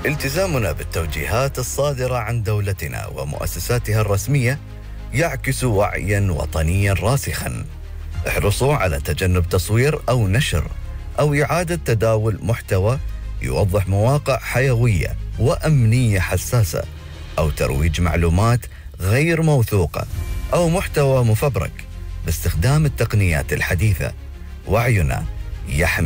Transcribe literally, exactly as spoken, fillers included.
التزامنا بالتوجيهات الصادرة عن دولتنا ومؤسساتها الرسمية يعكس وعيا وطنيا راسخا. احرصوا على تجنب تصوير أو نشر أو إعادة تداول محتوى يوضح مواقع حيوية وأمنية حساسة، أو ترويج معلومات غير موثوقة أو محتوى مفبرك باستخدام التقنيات الحديثة. وعينا يحمي